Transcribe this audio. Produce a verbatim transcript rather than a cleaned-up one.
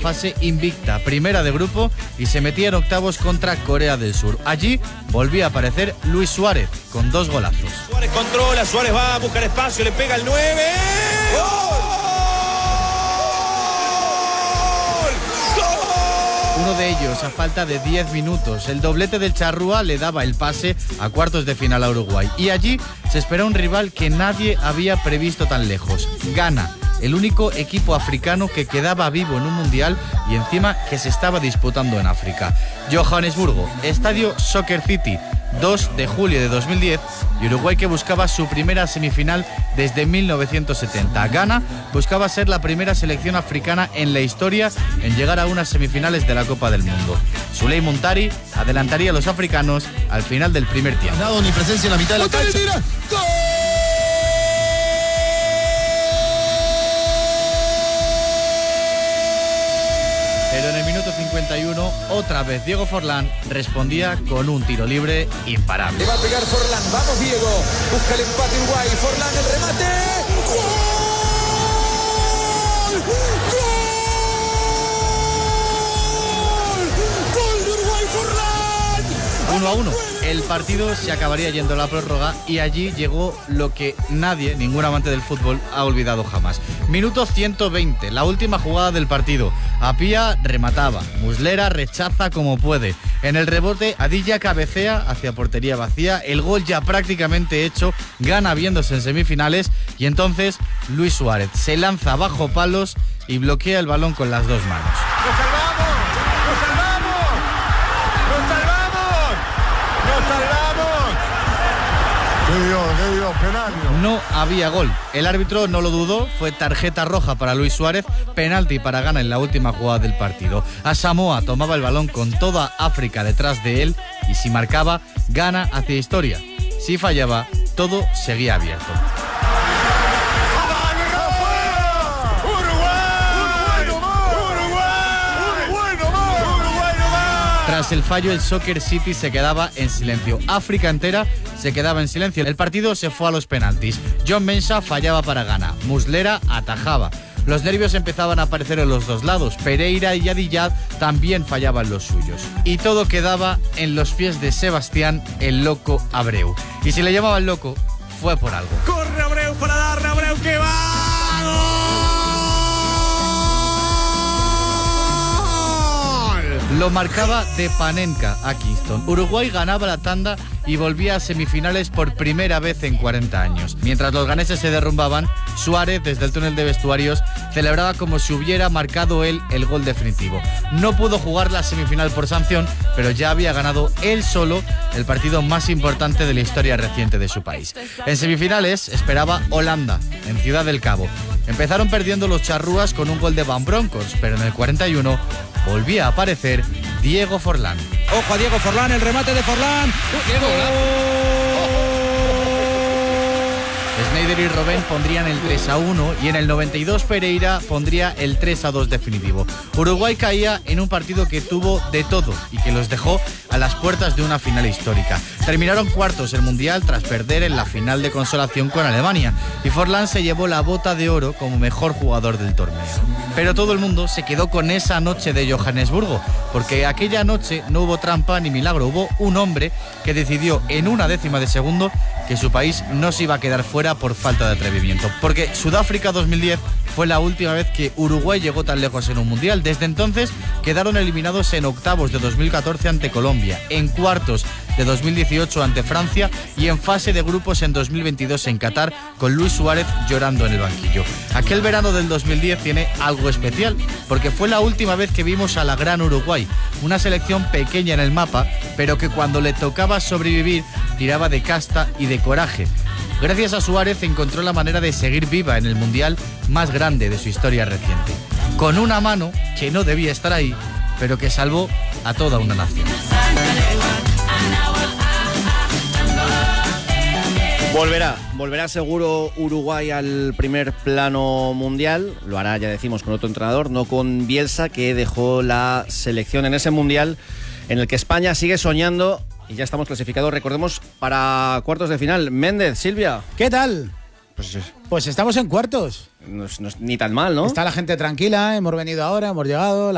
fase invicta, primera de grupo, y se metía en octavos contra Corea del Sur. Allí volvía a aparecer Luis Suárez con dos golazos. Suárez controla, Suárez va a buscar espacio, le pega el nueve. ¡Gol! Uno de ellos a falta de diez minutos. El doblete del Charrúa le daba el pase a cuartos de final a Uruguay. Y allí se espera un rival que nadie había previsto tan lejos. Ghana, el único equipo africano que quedaba vivo en un mundial y encima que se estaba disputando en África. Johannesburgo, Estadio Soccer City, dos de julio de dos mil diez, y Uruguay que buscaba su primera semifinal desde mil novecientos setenta. Ghana buscaba ser la primera selección africana en la historia en llegar a unas semifinales de la Copa del Mundo. Suley Muntari adelantaría a los africanos al final del primer tiempo. No ha dado ni presencia en la mitad de la cancha. ¡Gol! Pero en el minuto cincuenta y uno, otra vez Diego Forlán respondía con un tiro libre imparable. Le va a pegar Forlán, vamos Diego, busca el empate Uruguay, Forlán el remate. ¡Gol! ¡Gol! ¡Gol de Uruguay, Forlán! uno a uno. El partido se acabaría yendo a la prórroga y allí llegó lo que nadie, ningún amante del fútbol, ha olvidado jamás. Minuto ciento veinte, la última jugada del partido. Apia remataba, Muslera rechaza como puede. En el rebote, Adilla cabecea hacia portería vacía, el gol ya prácticamente hecho, Ghana viéndose en semifinales, y entonces Luis Suárez se lanza bajo palos y bloquea el balón con las dos manos. ¡Nos salvamos! ¡Nos salvamos! ¡Nos salvamos! ¡Nos salvamos! ¡Qué Dios, qué Dios, penal! No había gol. El árbitro no lo dudó, fue tarjeta roja para Luis Suárez, penalti para Ghana en la última jugada del partido. Asamoah tomaba el balón con toda África detrás de él y si marcaba, Ghana hacía historia. Si fallaba, todo seguía abierto. Tras el fallo, el Soccer City se quedaba en silencio. África entera se quedaba en silencio. El partido se fue a los penaltis. John Mensah fallaba para Ghana. Muslera atajaba. Los nervios empezaban a aparecer en los dos lados. Pereira y Adiyad también fallaban los suyos. Y todo quedaba en los pies de Sebastián, el loco Abreu. Y si le llamaban loco, fue por algo. ¡Corre Abreu para darle! ¡Abreu que va! Lo marcaba de Panenka a Kingston. Uruguay ganaba la tanda y volvía a semifinales por primera vez en cuarenta años. Mientras los ganeses se derrumbaban, Suárez, desde el túnel de vestuarios, celebraba como si hubiera marcado él el gol definitivo. No pudo jugar la semifinal por sanción, pero ya había ganado él solo el partido más importante de la historia reciente de su país. En semifinales esperaba Holanda, en Ciudad del Cabo. Empezaron perdiendo los charrúas con un gol de Van Bronckhorst, pero en el cuarenta y uno volvía a aparecer Diego Forlán. Ojo a Diego Forlán, el remate de Forlán. Diego, Sneijder y Robben pondrían el tres a uno y en el noventa y dos Pereira pondría el tres a dos definitivo. Uruguay caía en un partido que tuvo de todo y que los dejó a las puertas de una final histórica. Terminaron cuartos el Mundial tras perder en la final de consolación con Alemania y Forlán se llevó la bota de oro como mejor jugador del torneo. Pero todo el mundo se quedó con esa noche de Johannesburgo, porque aquella noche no hubo trampa ni milagro, hubo un hombre que decidió en una décima de segundo que su país no se iba a quedar fuera por falta de atrevimiento. Porque Sudáfrica dos mil diez fue la última vez que Uruguay llegó tan lejos en un mundial. Desde entonces quedaron eliminados en octavos de dos mil catorce ante Colombia, en cuartos de dos mil dieciocho ante Francia y en fase de grupos en dos mil veintidós en Qatar, con Luis Suárez llorando en el banquillo. Aquel verano del dos mil diez tiene algo especial, porque fue la última vez que vimos a la gran Uruguay, una selección pequeña en el mapa, pero que cuando le tocaba sobrevivir tiraba de casta y de coraje. Gracias a Suárez encontró la manera de seguir viva en el mundial más grande de su historia reciente, con una mano que no debía estar ahí, pero que salvó a toda una nación. Volverá, volverá seguro Uruguay al primer plano mundial. Lo hará, ya decimos, con otro entrenador, no con Bielsa, que dejó la selección en ese mundial en el que España sigue soñando y ya estamos clasificados, recordemos, para cuartos de final. Méndez, Silvia. ¿Qué tal? Pues, Pues estamos en cuartos. no es, no es ni tan mal, ¿no? Está la gente tranquila, hemos venido ahora, hemos llegado.